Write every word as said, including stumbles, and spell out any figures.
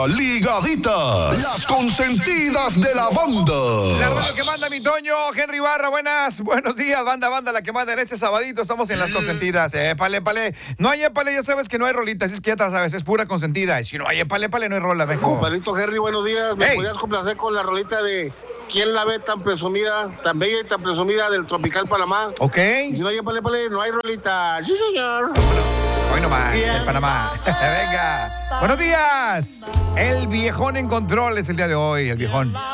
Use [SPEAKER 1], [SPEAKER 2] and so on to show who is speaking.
[SPEAKER 1] Ligadita, las consentidas de la banda.
[SPEAKER 2] La radio que manda mi Toño, Henry Barra, buenas, buenos días, banda, banda, la que manda en este sabadito, estamos en las consentidas, épale, épale, no hay épale, ya sabes que no hay rolitas, es que ya te la sabes, es pura consentida, y si no hay épale, épale, no hay rola, mejor.
[SPEAKER 3] Compadrito Henry, buenos días, ¿me
[SPEAKER 2] Hey.
[SPEAKER 3] podías complacer con la rolita de quién la ve tan presumida, tan bella y tan presumida del Tropical Panamá?
[SPEAKER 2] Ok.
[SPEAKER 3] Y si no hay épale, épale, no hay rolita. Sí, señor.
[SPEAKER 2] Hoy nomás, en Panamá. Venga. Buenos días. El viejón en control es el día de hoy, el viejón.